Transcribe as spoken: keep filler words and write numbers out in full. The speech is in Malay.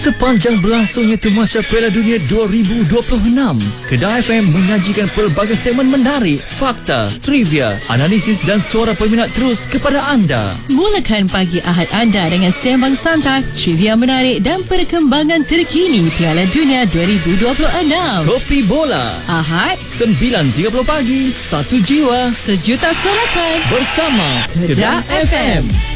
Sepanjang berlangsungnya Tamasya Piala Dunia dua ribu dua puluh enam, Kedah F M menyajikan pelbagai segmen menarik, fakta, trivia, analisis dan suara peminat terus kepada anda. Mulakan pagi Ahad anda dengan sembang santai, trivia menarik dan perkembangan terkini Piala Dunia dua ribu dua puluh enam. Kopi Bola Ahad sembilan tiga puluh pagi, satu jiwa, sejuta sorakan bersama Kedah F M.